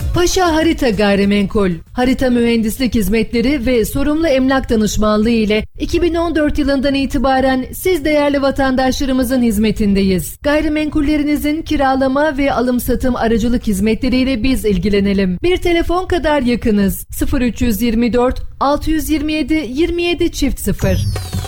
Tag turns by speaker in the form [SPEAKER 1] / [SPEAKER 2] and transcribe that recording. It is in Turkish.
[SPEAKER 1] Paşa Harita Gayrimenkul, harita mühendislik hizmetleri ve sorumlu emlak danışmanlığı ile 2014 yılından itibaren siz değerli vatandaşlarımızın hizmetindeyiz. Gayrimenkullerinizin kiralama ve alım-satım aracılık hizmetleriyle biz ilgilenelim. Bir telefon kadar yakınız. 0324 627 27 0.